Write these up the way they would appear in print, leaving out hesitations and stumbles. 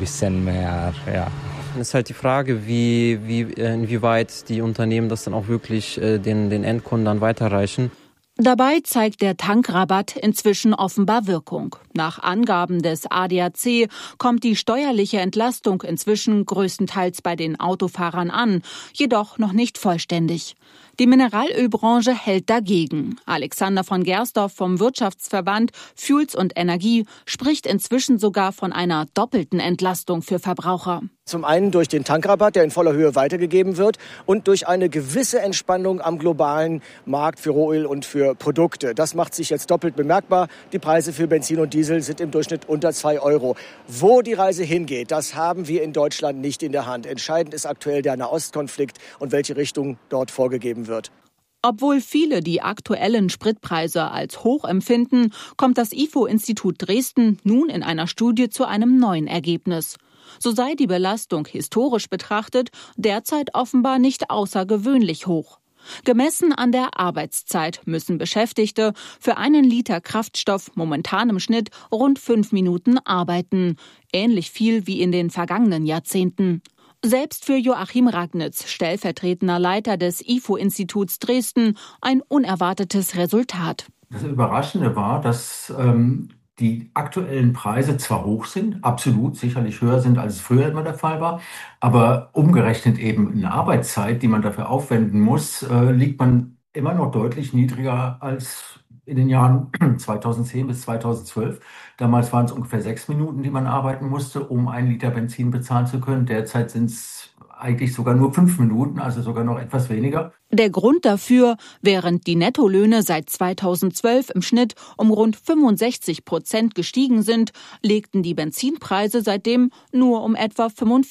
bisschen mehr, ja. Es ist halt die Frage, inwieweit die Unternehmen das dann auch wirklich den Endkunden dann weiterreichen. Dabei zeigt der Tankrabatt inzwischen offenbar Wirkung. Nach Angaben des ADAC kommt die steuerliche Entlastung inzwischen größtenteils bei den Autofahrern an, jedoch noch nicht vollständig. Die Mineralölbranche hält dagegen. Alexander von Gersdorf vom Wirtschaftsverband Fuels und Energie spricht inzwischen sogar von einer doppelten Entlastung für Verbraucher. Zum einen durch den Tankrabatt, der in voller Höhe weitergegeben wird, und durch eine gewisse Entspannung am globalen Markt für Rohöl und für Produkte. Das macht sich jetzt doppelt bemerkbar. Die Preise für Benzin und Diesel sind im Durchschnitt unter 2 Euro. Wo die Reise hingeht, das haben wir in Deutschland nicht in der Hand. Entscheidend ist aktuell der Nahostkonflikt und welche Richtung dort vorgegeben wird. Obwohl viele die aktuellen Spritpreise als hoch empfinden, kommt das IFO-Institut Dresden nun in einer Studie zu einem neuen Ergebnis. So sei die Belastung historisch betrachtet derzeit offenbar nicht außergewöhnlich hoch. Gemessen an der Arbeitszeit müssen Beschäftigte für 1 Liter Kraftstoff momentan im Schnitt rund 5 Minuten arbeiten. Ähnlich viel wie in den vergangenen Jahrzehnten. Selbst für Joachim Ragnitz, stellvertretender Leiter des IFO-Instituts Dresden, ein unerwartetes Resultat. Das Überraschende war, dass die aktuellen Preise zwar hoch sind, absolut sicherlich höher sind, als es früher immer der Fall war, aber umgerechnet eben in Arbeitszeit, die man dafür aufwenden muss, liegt man immer noch deutlich niedriger als in den Jahren 2010 bis 2012. Damals waren es ungefähr 6 Minuten, die man arbeiten musste, um 1 Liter Benzin bezahlen zu können. Derzeit sind es eigentlich sogar nur 5 Minuten, also sogar noch etwas weniger. Der Grund dafür, während die Nettolöhne seit 2012 im Schnitt um rund 65% gestiegen sind, legten die Benzinpreise seitdem nur um etwa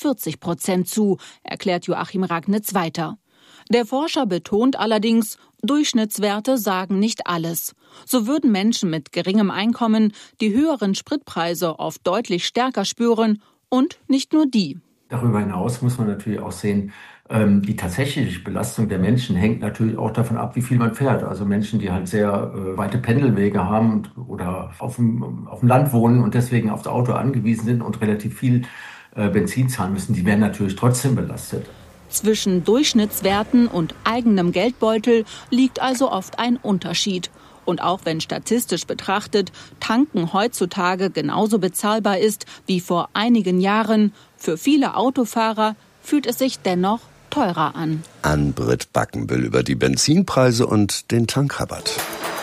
45% zu, erklärt Joachim Ragnitz weiter. Der Forscher betont allerdings, Durchschnittswerte sagen nicht alles. So würden Menschen mit geringem Einkommen die höheren Spritpreise oft deutlich stärker spüren und nicht nur die. Darüber hinaus muss man natürlich auch sehen, die tatsächliche Belastung der Menschen hängt natürlich auch davon ab, wie viel man fährt. Also Menschen, die halt sehr weite Pendelwege haben oder auf dem Land wohnen und deswegen aufs Auto angewiesen sind und relativ viel Benzin zahlen müssen, die werden natürlich trotzdem belastet. Zwischen Durchschnittswerten und eigenem Geldbeutel liegt also oft ein Unterschied. Und auch wenn statistisch betrachtet Tanken heutzutage genauso bezahlbar ist wie vor einigen Jahren, für viele Autofahrer fühlt es sich dennoch teurer an. Ann-Britt Backenbüll über die Benzinpreise und den Tankrabatt.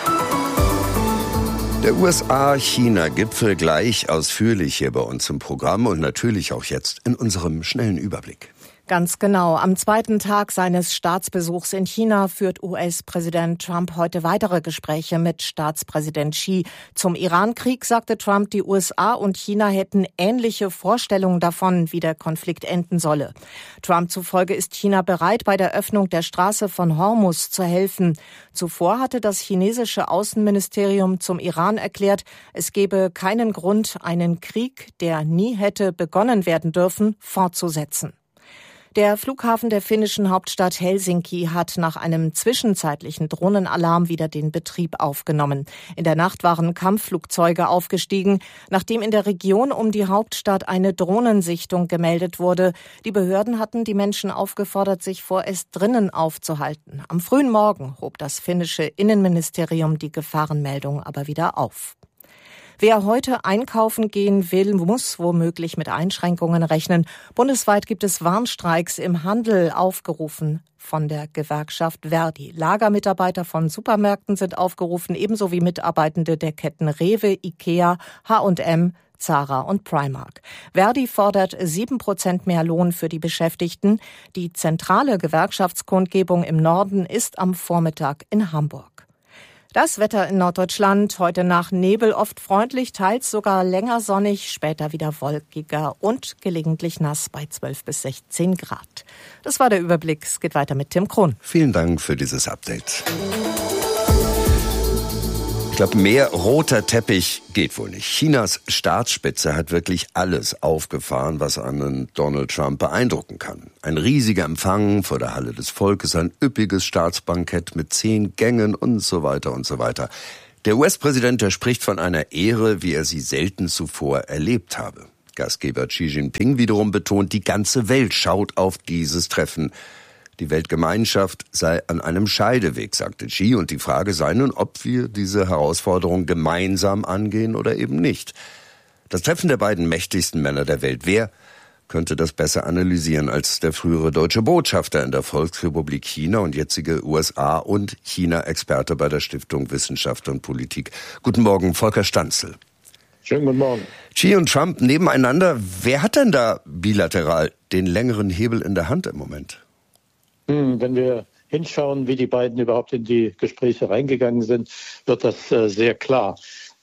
Der USA-China-Gipfel gleich ausführlich hier bei uns im Programm und natürlich auch jetzt in unserem schnellen Überblick. Ganz genau. Am 2. Tag seines Staatsbesuchs in China führt US-Präsident Trump heute weitere Gespräche mit Staatspräsident Xi. Zum Iran-Krieg sagte Trump, die USA und China hätten ähnliche Vorstellungen davon, wie der Konflikt enden solle. Trump zufolge ist China bereit, bei der Öffnung der Straße von Hormuz zu helfen. Zuvor hatte das chinesische Außenministerium zum Iran erklärt, es gebe keinen Grund, einen Krieg, der nie hätte begonnen werden dürfen, fortzusetzen. Der Flughafen der finnischen Hauptstadt Helsinki hat nach einem zwischenzeitlichen Drohnenalarm wieder den Betrieb aufgenommen. In der Nacht waren Kampfflugzeuge aufgestiegen, nachdem in der Region um die Hauptstadt eine Drohnensichtung gemeldet wurde. Die Behörden hatten die Menschen aufgefordert, sich vorerst drinnen aufzuhalten. Am frühen Morgen hob das finnische Innenministerium die Gefahrenmeldung aber wieder auf. Wer heute einkaufen gehen will, muss womöglich mit Einschränkungen rechnen. Bundesweit gibt es Warnstreiks im Handel, aufgerufen von der Gewerkschaft Verdi. Lagermitarbeiter von Supermärkten sind aufgerufen, ebenso wie Mitarbeitende der Ketten Rewe, Ikea, H&M, Zara und Primark. Verdi fordert 7% mehr Lohn für die Beschäftigten. Die zentrale Gewerkschaftskundgebung im Norden ist am Vormittag in Hamburg. Das Wetter in Norddeutschland, heute nach Nebel oft freundlich, teils sogar länger sonnig, später wieder wolkiger und gelegentlich nass bei 12 bis 16 Grad. Das war der Überblick. Es geht weiter mit Tim Krohn. Vielen Dank für dieses Update. Ich glaube, mehr roter Teppich geht wohl nicht. Chinas Staatsspitze hat wirklich alles aufgefahren, was einen Donald Trump beeindrucken kann. Ein riesiger Empfang vor der Halle des Volkes, ein üppiges Staatsbankett mit 10 Gängen und so weiter und so weiter. Der US-Präsident, der spricht von einer Ehre, wie er sie selten zuvor erlebt habe. Gastgeber Xi Jinping wiederum betont, die ganze Welt schaut auf dieses Treffen. Die Weltgemeinschaft sei an einem Scheideweg, sagte Xi, und die Frage sei nun, ob wir diese Herausforderung gemeinsam angehen oder eben nicht. Das Treffen der beiden mächtigsten Männer der Welt. Wer könnte das besser analysieren als der frühere deutsche Botschafter in der Volksrepublik China und jetzige USA- und China-Experte bei der Stiftung Wissenschaft und Politik. Guten Morgen, Volker Stanzel. Schönen guten Morgen. Xi und Trump nebeneinander. Wer hat denn da bilateral den längeren Hebel in der Hand im Moment? Wenn wir hinschauen, wie die beiden überhaupt in die Gespräche reingegangen sind, wird das sehr klar.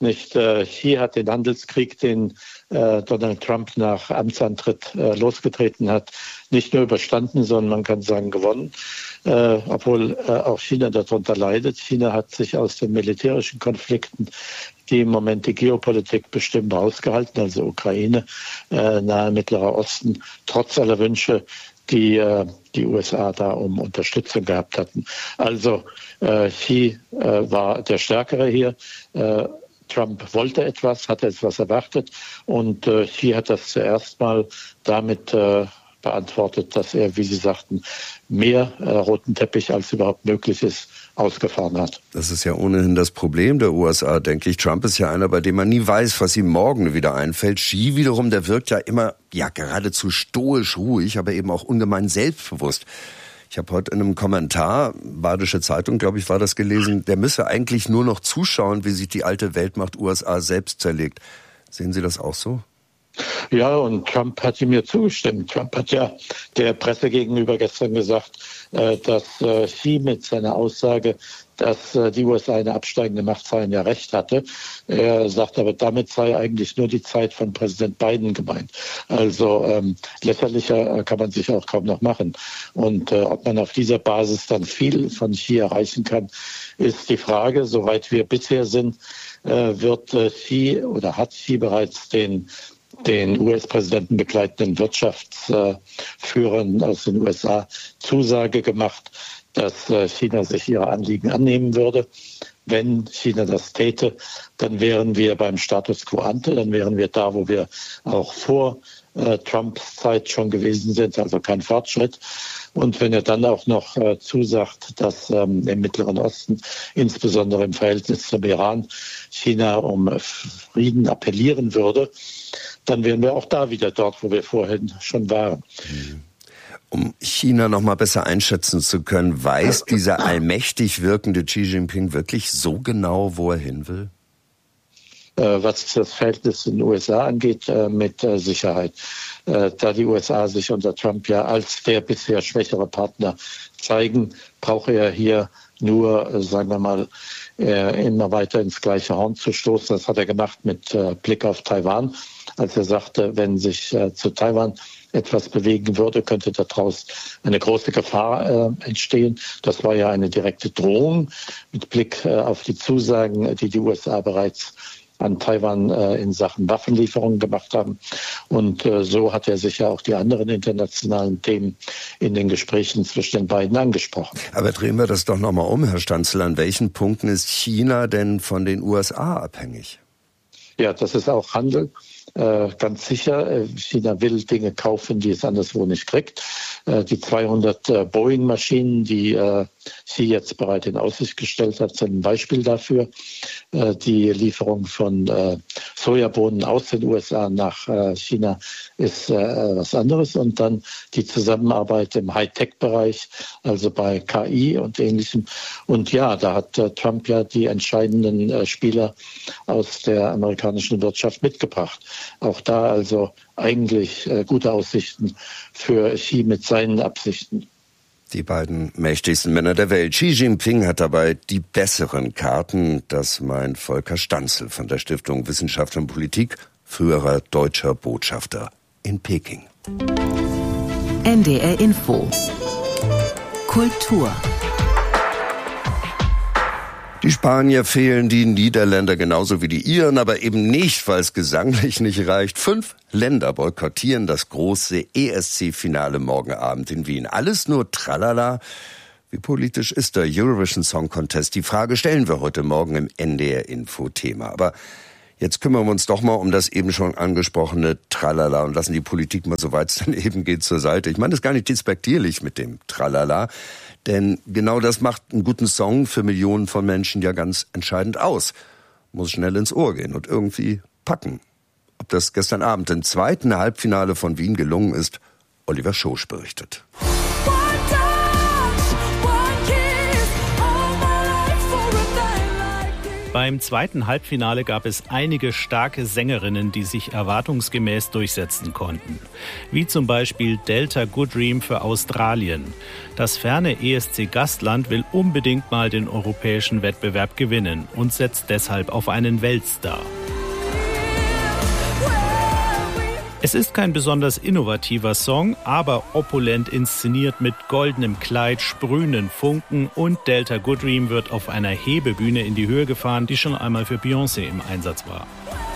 Xi hat den Handelskrieg, den Donald Trump nach Amtsantritt losgetreten hat, nicht nur überstanden, sondern man kann sagen gewonnen, obwohl auch China darunter leidet. China hat sich aus den militärischen Konflikten, die im Moment die Geopolitik bestimmen, rausgehalten, also Ukraine, nahe Mittlerer Osten, trotz aller Wünsche, die USA da um Unterstützung gehabt hatten. Also Xi war der Stärkere hier. Trump wollte etwas, hatte etwas erwartet und Xi hat das zuerst mal damit beantwortet, dass er, wie Sie sagten, mehr roten Teppich als überhaupt möglich ist, ausgefahren hat. Das ist ja ohnehin das Problem der USA, denke ich. Trump ist ja einer, bei dem man nie weiß, was ihm morgen wieder einfällt. Xi wiederum, der wirkt ja immer, geradezu stoisch ruhig, aber eben auch ungemein selbstbewusst. Ich habe heute in einem Kommentar, Badische Zeitung, glaube ich, war das gelesen, der müsse eigentlich nur noch zuschauen, wie sich die alte Weltmacht USA selbst zerlegt. Sehen Sie das auch so? Ja, und Trump hat ihm ja zugestimmt. Trump hat ja der Presse gegenüber gestern gesagt, dass Xi mit seiner Aussage, dass die USA eine absteigende Macht seien, ja recht hatte. Er sagt aber, damit sei eigentlich nur die Zeit von Präsident Biden gemeint. Also lächerlicher kann man sich auch kaum noch machen. Und ob man auf dieser Basis dann viel von Xi erreichen kann, ist die Frage. Soweit wir bisher sind, wird Xi oder hat Xi bereits den US-Präsidenten begleitenden Wirtschaftsführern aus den USA Zusage gemacht, dass China sich ihrer Anliegen annehmen würde. Wenn China das täte, dann wären wir beim Status quo ante, dann wären wir da, wo wir auch vor Trumps Zeit schon gewesen sind, also kein Fortschritt. Und wenn er dann auch noch zusagt, dass im Mittleren Osten, insbesondere im Verhältnis zum Iran, China um Frieden appellieren würde, dann wären wir auch da wieder dort, wo wir vorhin schon waren. Um China noch mal besser einschätzen zu können, weiß dieser allmächtig wirkende Xi Jinping wirklich so genau, wo er hin will? Was das Verhältnis in den USA angeht, mit Sicherheit. Da die USA sich unter Trump ja als der bisher schwächere Partner zeigen, braucht er hier nur, sagen wir mal, immer weiter ins gleiche Horn zu stoßen. Das hat er gemacht mit Blick auf Taiwan, als er sagte, wenn sich zu Taiwan etwas bewegen würde, könnte daraus eine große Gefahr entstehen. Das war ja eine direkte Drohung mit Blick auf die Zusagen, die die USA bereits an Taiwan in Sachen Waffenlieferungen gemacht haben. Und so hat er sich ja auch die anderen internationalen Themen in den Gesprächen zwischen den beiden angesprochen. Aber drehen wir das doch nochmal um, Herr Stanzel. An welchen Punkten ist China denn von den USA abhängig? Ja, das ist auch Handel. Ganz sicher, China will Dinge kaufen, die es anderswo nicht kriegt. Die 200 Boeing-Maschinen, die Xi jetzt bereit in Aussicht gestellt hat, sind ein Beispiel dafür. Die Lieferung von Sojabohnen aus den USA nach China ist was anderes. Und dann die Zusammenarbeit im Hightech-Bereich, also bei KI und Ähnlichem. Und ja, da hat Trump ja die entscheidenden Spieler aus der amerikanischen Wirtschaft mitgebracht. Auch da also eigentlich gute Aussichten für Xi mit seinen Absichten. Die beiden mächtigsten Männer der Welt. Xi Jinping hat dabei die besseren Karten. Das meint Volker Stanzel von der Stiftung Wissenschaft und Politik, früherer deutscher Botschafter in Peking. NDR Info. Kultur. Die Spanier fehlen, die Niederländer genauso wie die Iren, aber eben nicht, weil es gesanglich nicht reicht. 5 Länder boykottieren das große ESC-Finale morgen Abend in Wien. Alles nur Tralala. Wie politisch ist der Eurovision Song Contest? Die Frage stellen wir heute Morgen im NDR Info Thema. Aber Jetzt kümmern wir uns doch mal um das eben schon angesprochene Tralala und lassen die Politik mal, soweit es dann eben geht, zur Seite. Ich meine das gar nicht despektierlich mit dem Tralala, denn genau das macht einen guten Song für Millionen von Menschen ja ganz entscheidend aus. Muss schnell ins Ohr gehen und irgendwie packen. Ob das gestern Abend im zweiten Halbfinale von Wien gelungen ist, Oliver Schosch berichtet. Beim zweiten Halbfinale gab es einige starke Sängerinnen, die sich erwartungsgemäß durchsetzen konnten. Wie zum Beispiel Delta Goodrem für Australien. Das ferne ESC-Gastland will unbedingt mal den europäischen Wettbewerb gewinnen und setzt deshalb auf einen Weltstar. Es ist kein besonders innovativer Song, aber opulent inszeniert mit goldenem Kleid, sprühenden Funken und Delta Goodrem wird auf einer Hebebühne in die Höhe gefahren, die schon einmal für Beyoncé im Einsatz war.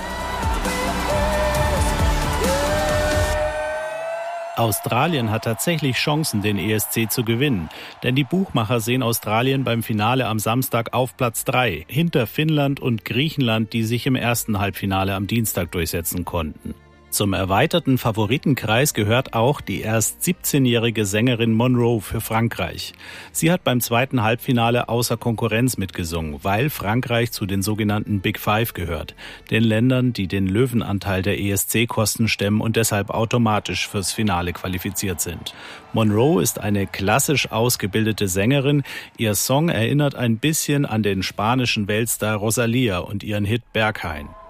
Australien hat tatsächlich Chancen, den ESC zu gewinnen. Denn die Buchmacher sehen Australien beim Finale am Samstag auf Platz 3, hinter Finnland und Griechenland, die sich im ersten Halbfinale am Dienstag durchsetzen konnten. Zum erweiterten Favoritenkreis gehört auch die erst 17-jährige Sängerin Monroe für Frankreich. Sie hat beim zweiten Halbfinale außer Konkurrenz mitgesungen, weil Frankreich zu den sogenannten Big Five gehört, den Ländern, die den Löwenanteil der ESC-Kosten stemmen und deshalb automatisch fürs Finale qualifiziert sind. Monroe ist eine klassisch ausgebildete Sängerin. Ihr Song erinnert ein bisschen an den spanischen Weltstar Rosalía und ihren Hit Berghain.